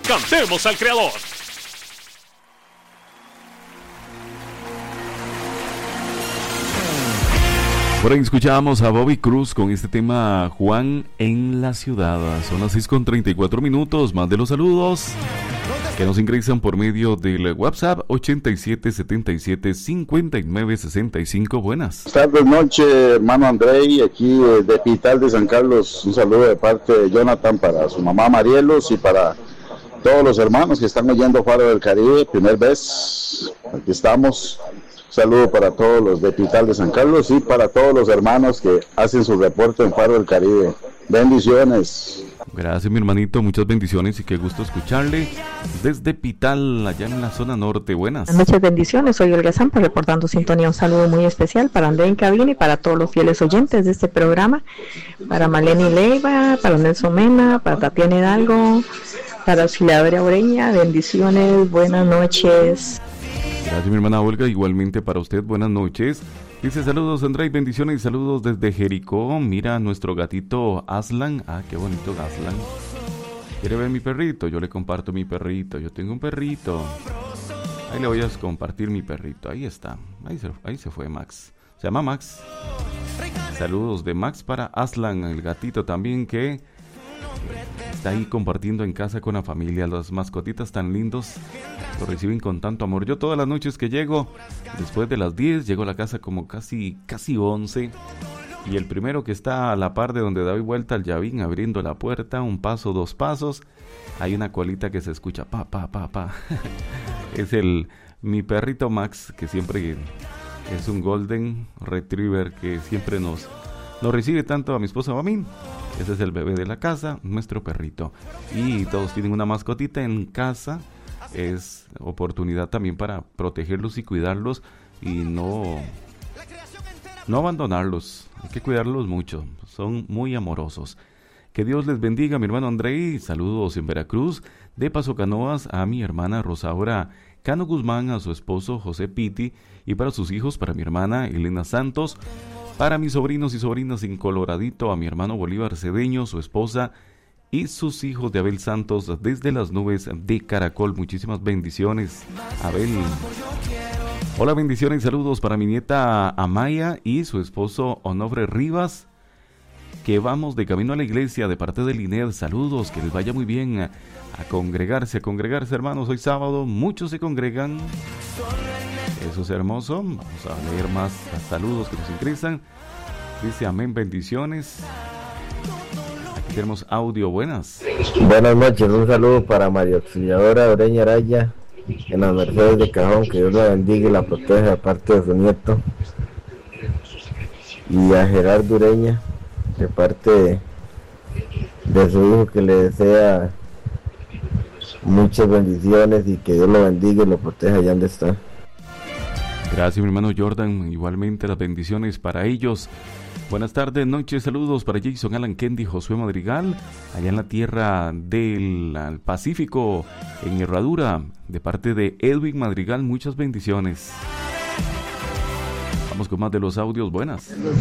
cantemos al Creador. Por ahí escuchábamos a Bobby Cruz con este tema Juan en la ciudad. Son las 6:34, más de los saludos que nos ingresan por medio del WhatsApp 87775965. Buenas tardes, noche, hermano Andrei, aquí de Pital de San Carlos. Un saludo de parte de Jonathan para su mamá Marielos y para todos los hermanos que están oyendo Faro del Caribe. Primer vez, aquí estamos. Saludo para todos los de Pital de San Carlos y para todos los hermanos que hacen su reporte en Faro del Caribe. Bendiciones. Gracias, mi hermanito, muchas bendiciones y qué gusto escucharle desde Pital, allá en la zona norte. Buenas. Muchas bendiciones, soy Olga Zampa reportando sintonía. Un saludo muy especial para André en cabina y para todos los fieles oyentes de este programa, para Maleni Leiva, para Nelson Mena, para Tatiana Hidalgo, para Auxiliadora Ureña. Bendiciones, buenas noches. Gracias, mi hermana Olga, igualmente para usted, buenas noches. Dice saludos André, bendiciones y saludos desde Jericó. Mira nuestro gatito Aslan. Ah, qué bonito Aslan. ¿Quiere ver mi perrito? Yo le comparto mi perrito. Yo tengo un perrito. Ahí le voy a compartir mi perrito. Ahí está. Ahí se fue Max. Se llama Max. Saludos de Max para Aslan, el gatito también que está ahí compartiendo en casa con la familia. Las mascotitas tan lindos lo reciben con tanto amor. Yo todas las noches que llego, después de las 10, llego a la casa como casi 11. Y el primero que está a la par de donde doy vuelta al llavín, abriendo la puerta, un paso, dos pasos, hay una colita que se escucha, pa. Es mi perrito Max, que siempre es un Golden Retriever, que siempre nos recibe tanto a mi esposa o a mí. Ese es el bebé de la casa, nuestro perrito. Y todos tienen una mascotita en casa. Es oportunidad también para protegerlos y cuidarlos y no abandonarlos. Hay que cuidarlos mucho, son muy amorosos. Que Dios les bendiga, mi hermano Andrei. Saludos en Veracruz, de Paso Canoas, a mi hermana Rosaura Cano Guzmán, a su esposo José Piti, y para sus hijos, para mi hermana Elena Santos, para mis sobrinos y sobrinas en Coloradito, a mi hermano Bolívar Cedeño, su esposa y sus hijos de Abel Santos desde las nubes de Caracol. Muchísimas bendiciones, Abel. Hola, bendiciones y saludos para mi nieta Amaya y su esposo Onofre Rivas, que vamos de camino a la iglesia de parte del INED. Saludos, que les vaya muy bien a congregarse, hermanos. Hoy sábado muchos se congregan. Eso es hermoso. Vamos a leer más saludos que nos ingresan. Dice amén, bendiciones. Aquí tenemos audio. Buenas noches, un saludo para María Auxiliadora Ureña Araya en las Mercedes de Cajón. Que Dios la bendiga y la proteja de parte de su nieto, y a Gerardo Ureña de parte de su hijo, que le desea muchas bendiciones y que Dios lo bendiga y lo proteja allá donde está. Gracias, mi hermano Jordan, igualmente las bendiciones para ellos. Buenas tardes, noches, saludos para Jason, Alan, Kendi, Josué Madrigal, allá en la tierra del Pacífico, en Herradura, de parte de Edwin Madrigal. Muchas bendiciones. Vamos con más de los audios. Buenas.